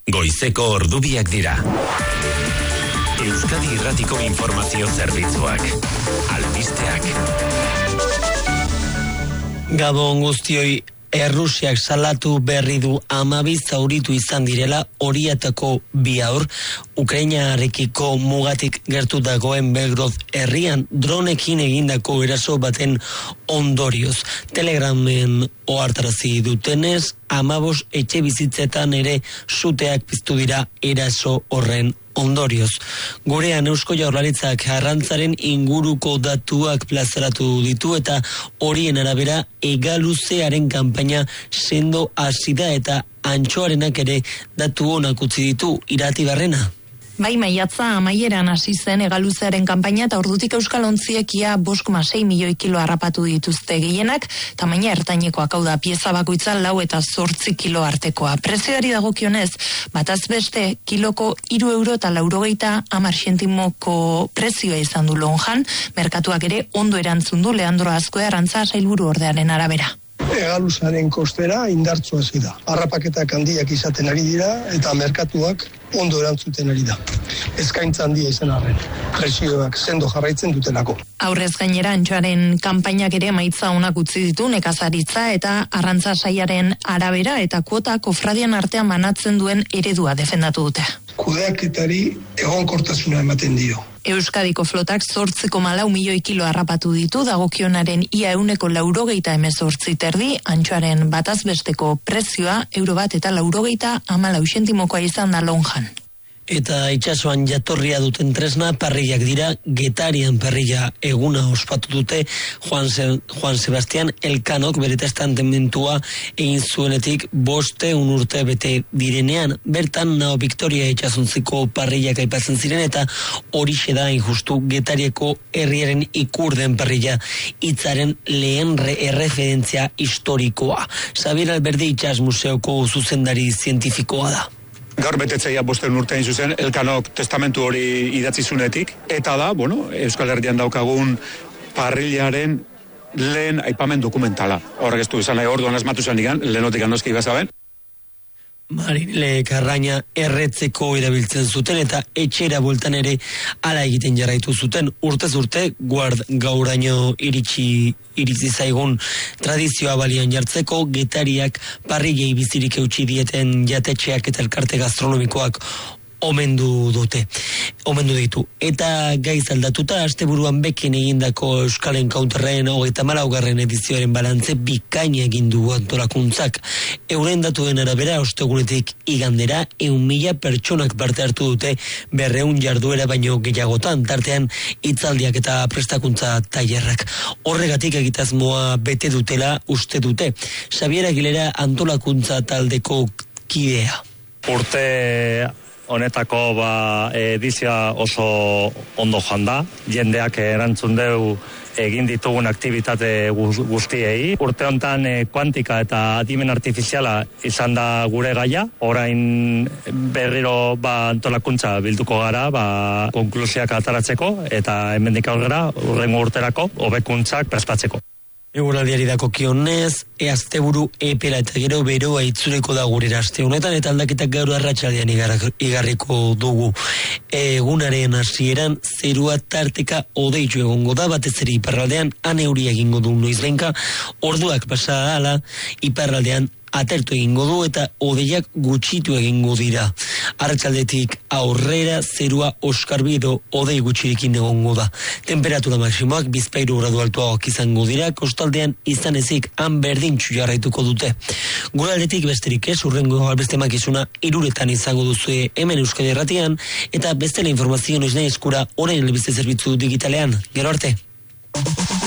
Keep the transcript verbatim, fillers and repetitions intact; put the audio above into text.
Goizeko ordubiak dira. Euskadi Irratiko Informazio Zerbitzuak. Albisteak. Gabon guztioi. Errusiak salatu berri du hamabi zauritu izan direla horietako bi haur, Ukrainarekiko mugatik gertu dagoen Belgrod herrian dronekin egindako eraso baten ondorioz. Telegramen ohartarazi dutenez, hamabos etxe bizitzetan ere suteak piztu dira eraso horren ondorioz. Gurean Eusko Jaurlaritzak arrantzaren inguruko datuak plazaratu ditu eta horien arabera hegaluzearen kanpaina sendo hasi da eta antxoarenak ere datu onak utzi ditu. Irati Barrena. Bai, maiatza amaieran hasi zen hegaluzearen kanpaina eta ordutik euskal ontziek ia bost koma sei milioi kilo harrapatu dituzte gehienak, tamaina ertainekoak, hau da, pieza bakoitza lau eta zortzi kilo artekoa. Prezioari dagokionez, bataz beste kiloko hiru euro eta laurogeita hamar zentimoko prezioa izan du lonjan, merkatuak ere ondo erantzun du Leandro Azkue Arrantza sailburu ordearen arabera. Hegaluzaren kostera indartsu hasi da. Harrapaketak handiak izaten ari dira eta merkatuak ondo erantzuten ari da. Eskaintza handia izan arren. Prezioak sendo jarraitzen dutelako. Aurrez gainera antxoaren kanpainak ere emaitza onak utzi ditu nekazaritza eta arrantza sailaren arabera eta kuota kofradian artean banatzen duen eredua defendatu dute. Kudeaketari egonkortasuna ematen dio. Euskadiko flotak zortzi koma lau milioi kilo harrapatu ditu, dagokionaren ia ehuneko laurogeita hemezortzi terdi, antxoaren bataz besteko prezioa euro bat eta laurogeita hamalau zentimokoa izan da lonjan. Eta itsasoan jatorria duten tresna parrillak dira. Getarian parrilla eguna ospatu dute Juan, Se, Juan Sebastian Elkanok bere testamentua egin zuenetik boste un urte bete direnean. Bertan Nao Victoria itsasontziko parrillak aipatzen ziren eta horixe da injustu Getariako herriaren ikurden parrilla hitzaren lehen re erreferentzia historikoa. Xabier Alberdi Itsas Museoko zuzendari zientifikoa da. Gaur betetzeia bosten urtein zuzen, Elkanok testamentu hori idatzi zunetik, eta da, bueno, Euskal Herrian daukagun parrillaren lehen aipamen dokumentala. Horrek ez du izan nahi orduan asmatu zen igan, lehenotik anoski bazaben. Marile Karraina erretzeko erabiltzen zuten eta etxera bueltan ere hala egiten jarraitu zuten. Urtez urte guard gauraino iritsi iritzi zaigun tradizioa balian jartzeko Getariak parrillei bizirik eutsi dieten jatetxeak eta elkarte gastronomikoak omendu dute, omendu ditu. Eta gaiz aldatuta, asteburuan Beken egindako Euskal Encounterren hogeita hamalaugarren edizioaren balantze bikaina egin du antolakuntzak. Euren datuen arabera, ostegunetik igandera, ehun mila pertsonak parte hartu dute berrehun jarduera baino gehiagotan, tartean hitzaldiak eta prestakuntza tailerrak. Horregatik egitasmoa bete dutela uste dute. Xabier Aguilera antolakuntza taldeko kidea. Urte honetako ba, edizioa oso ondo joan da, jendeak erantzun deu egin ditugun aktivitate guztiei. Urte hontan e, kuantika eta adimen artifiziala izan da gure gaia, orain berriro ba, antolakuntza bilduko gara ba, konklusiak ataratzeko eta hemendik aurrera hurrengo urterako hobekuntzak prestatzeko. Eguraldiari dakokionez, e asteburu epela eta gero beroa itzuleko da gurera aste honetan eta aldaketak gaur arratsaldean igarriko dugu. Egunaren hasieran zerua tarteka hodeitsu egongo da, batez ere iparraldean han euria egingo du noizbenka, orduak pasa ahala iparraldean atertu egingo du eta hodeiak gutxitu egingo dira. Arratsaldetik aurrera zerua oskarbi edo hodei gutxirekin egongo da. Temperatura maksimoak bizpahiru gradu altuagoak izango dira, kostaldean izan ezik han berdintsu jarraituko dute. Guraldetik besterik ez, hurrengo albeste makizuna hiruretan izango duzue hemen Euskadi Irratian eta bestela informazio noiz nahi eskura orain albiste zerbitzu digitalean. Gero arte.